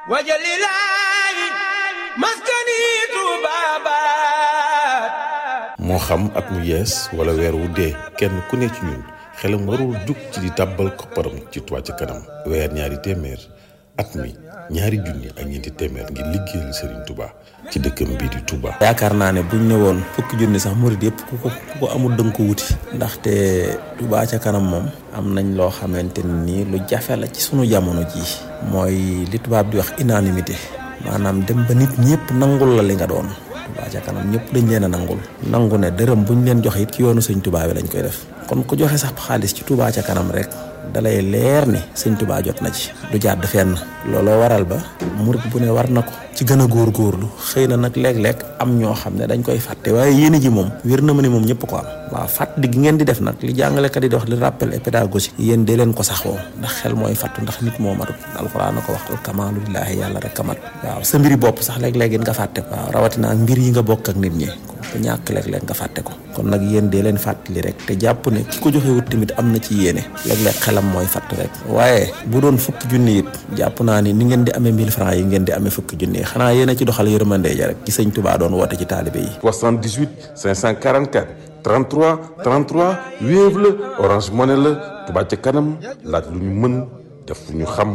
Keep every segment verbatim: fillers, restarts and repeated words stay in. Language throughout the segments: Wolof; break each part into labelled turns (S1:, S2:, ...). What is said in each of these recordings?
S1: wajalilaayi maskani tuubaabaat.
S2: moo xam at mu yees wala weer wu dee kenn ku ne ci ñun xelam warul jug ci di tàbbal kopparam ci Touba ca kanam. weer ñaari téeméer at mi ñaari junni ak ñeenti téeméer ngir liggéeyal Serigne Touba ci dëkkam bii di Touba.
S3: yaakaar naa ne buñ ne woon fukki junni sax murid yëpp ku ko ku ko amul dënk ko wuti. ndaxte Touba ca kanam moom am nañ loo xamante ni lu jafe la ci sunu jamono jii. mooy li tubaab di wax unanimité maanaam dem ba nit ñëpp nangul la li nga doon. Touba ca kanam ñëpp dañ leen a nangul. nangu ne dërëm buñ leen joxe it ci yoonu sëñ Touba bi lañ koy def. kon ku joxe sax xaalis ci Touba ca kanam rek dalay leer ni sëñ Touba jot na ci. du jàdd fenn. looloo waral ba murid bu ne war na ko ci gën a góorgóorlu. xëy na nag léeg-léeg am ñoo xam ne dañ koy fàtte waaye yéene ji moom wér na ma ne moom ñëpp ko am. waaw fàttali gi ngeen di def nag li jàngalekat yi di wax li rappel et pédagogique yéen dee leen ko saxoo ndax xel mooy fàttu ndax nit moo matut alxuraan na ko wax al kamaalu lillaahi yàlla rek kamat. waaw sa mbiri bopp sax léeg-léeg nga fàtte ko. waaw rawatina ak mbir yi nga bokk ak nit ñi ku ñàkk léeg-léeg nga fàtte ko. kon nag yéen dee leen fàttali rek te jàpp ne ki ko joxewut tamit am na ci yéene léeg-léeg xelam mooy fàtt rek. waaye bu doon fukki junni it jàpp naa ni ni ngeen di amee mille francs yi ngeen di amee fukki junni yi xanaa yéen a ci doxal yërmande ja rek ci sëñ Touba doon woote ci taalibe yi.
S2: soixante-dix-huit cinq cent quarante-quatre trente-trois trente-trois Wave la Orange Money la Touba ca kanam laaj lu ñu mën def lu ñu xam.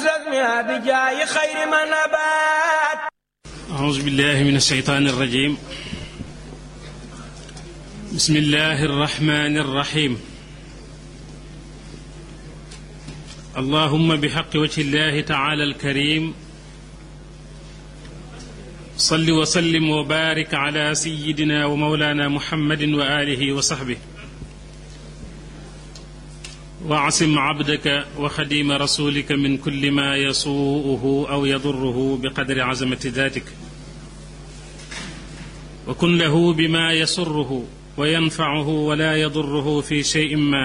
S4: a'uuzu billahi mina shaytaani rajiim. bismillahi rahmaani rahiim. allahumma bi haqqi wajhi llahi ta'ala al-kariim. salli wa sallim wa baarik ala sayyidina wa mawlaana muhammadin wa aalihi wa sahbihi. wa asim abdaka wa xadiima rasulika min kulli ma yasuu'uhu aw yadurruhu bi qadri azamati daatik. wa kun lahu bima yasurruhu wa yanfacuhu wa laa yadurruhu fi shay'in ma.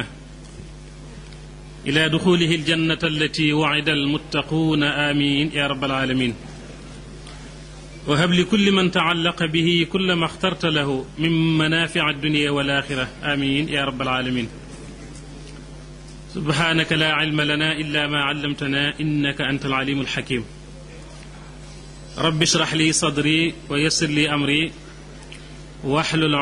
S4: ila duxulihi aljannata allati wa'ida almuttaquuna amiin ya rabbal aalamiin. wa hab li kulli man ta'allaqa bihi kulla ma axtarta lahu min manaafici addunya wal aaxira amiin ya rabbal aalamiin. subhaanaka laa cilma lanaa illaa maa callamtanaa innaka anta al-caliimu al-xakiim. rabbi shrah li sadri wa yassir li amri wahlul